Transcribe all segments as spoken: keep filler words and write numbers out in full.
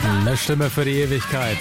Eine Stimme für die Ewigkeit.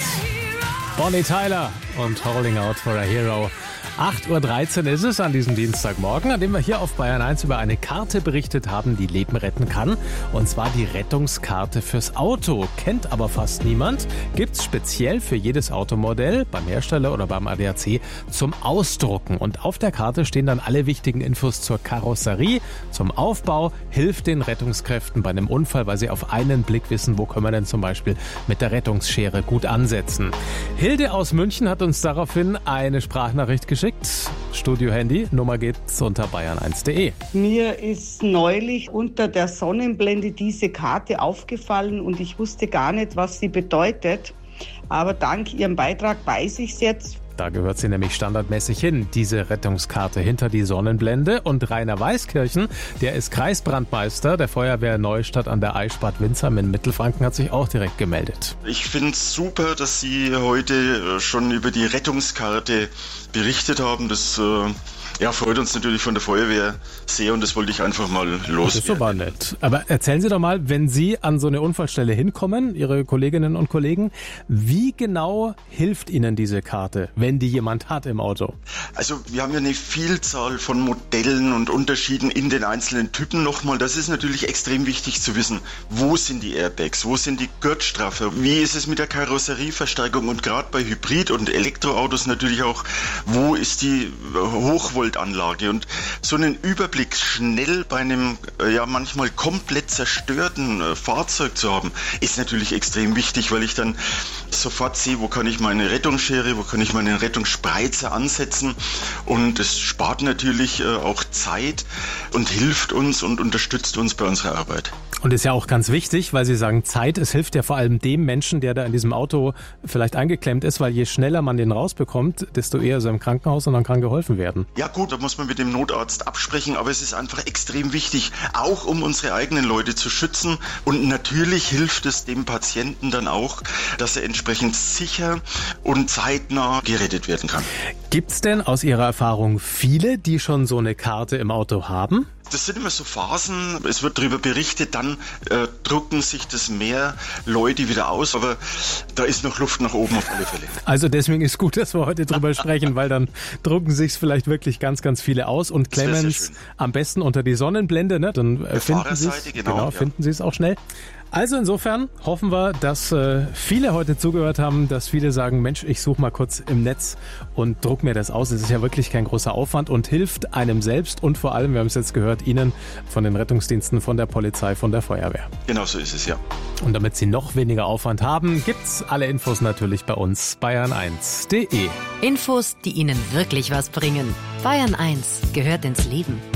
Bonnie Tyler und Holding Out for a Hero. acht Uhr dreizehn ist es an diesem Dienstagmorgen, an dem wir hier auf Bayern eins über eine Karte berichtet haben, die Leben retten kann. Und zwar die Rettungskarte fürs Auto. Kennt aber fast niemand. Gibt's speziell für jedes Automodell, beim Hersteller oder beim A D A C, zum Ausdrucken. Und auf der Karte stehen dann alle wichtigen Infos zur Karosserie, zum Aufbau, hilft den Rettungskräften bei einem Unfall, weil sie auf einen Blick wissen, wo können wir denn zum Beispiel mit der Rettungsschere gut ansetzen. Hilde aus München hat uns daraufhin eine Sprachnachricht geschickt. Studio-Handy, Nummer geht's unter bayern eins punkt de. Mir ist neulich unter der Sonnenblende diese Karte aufgefallen und ich wusste gar nicht, was sie bedeutet. Aber dank Ihrem Beitrag weiß ich es jetzt. Da gehört sie nämlich standardmäßig hin, diese Rettungskarte hinter die Sonnenblende. Und Rainer Weiskirchen, der ist Kreisbrandmeister der Feuerwehr Neustadt an der Eichsbad Windsheim in Mittelfranken, hat sich auch direkt gemeldet. Ich finde es super, dass Sie heute schon über die Rettungskarte berichtet haben. Das äh, ja, freut uns natürlich von der Feuerwehr sehr und das wollte ich einfach mal loswerden. Das ist aber nett. Aber erzählen Sie doch mal, wenn Sie an so eine Unfallstelle hinkommen, Ihre Kolleginnen und Kollegen, wie genau hilft Ihnen diese Karte, wenn die jemand hat im Auto? Also wir haben ja eine Vielzahl von Modellen und Unterschieden in den einzelnen Typen nochmal. Das ist natürlich extrem wichtig zu wissen, wo sind die Airbags, wo sind die Gurtstraffer, wie ist es mit der Karosserieverstärkung und gerade bei Hybrid- und Elektroautos natürlich auch, wo ist die Hochvoltanlage und so einen Überblick schnell bei einem ja manchmal komplett zerstörten äh, Fahrzeug zu haben, ist natürlich extrem wichtig, weil ich dann sofort sehe, wo kann ich meine Rettungsschere, wo kann ich meinen Rettungsspreizer ansetzen und es spart natürlich äh, auch Zeit und hilft uns und unterstützt uns bei unserer Arbeit. Und ist ja auch ganz wichtig, weil Sie sagen Zeit, es hilft ja vor allem dem Menschen, der da in diesem Auto vielleicht eingeklemmt ist, weil je schneller man den rausbekommt, desto eher ist er im Krankenhaus und dann kann geholfen werden. Ja gut, da muss man mit dem Notarzt absprechen, aber es ist einfach extrem wichtig, auch um unsere eigenen Leute zu schützen und natürlich hilft es dem Patienten dann auch, dass er entsprechend sicher und zeitnah gerettet werden kann. Gibt's denn aus Ihrer Erfahrung viele, die schon so eine Karte im Auto haben? Das sind immer so Phasen, es wird darüber berichtet, dann äh, drucken sich das mehr Leute wieder aus, aber da ist noch Luft nach oben auf alle Fälle. Also deswegen ist gut, dass wir heute drüber sprechen, weil dann drucken sich vielleicht wirklich ganz, ganz viele aus und klemmen es am besten unter die Sonnenblende, ne? Dann äh, finden Sie es genau, genau, ja. finden Sie es auch schnell. Also insofern hoffen wir, dass äh, viele heute zugehört haben, dass viele sagen, Mensch, ich suche mal kurz im Netz und druck mir das aus. Es ist ja wirklich kein großer Aufwand und hilft einem selbst und vor allem, wir haben es jetzt gehört, Ihnen von den Rettungsdiensten, von der Polizei, von der Feuerwehr. Genau so ist es, ja. Und damit Sie noch weniger Aufwand haben, gibt's alle Infos natürlich bei uns, bayern eins punkt de. Infos, die Ihnen wirklich was bringen. Bayern eins gehört ins Leben.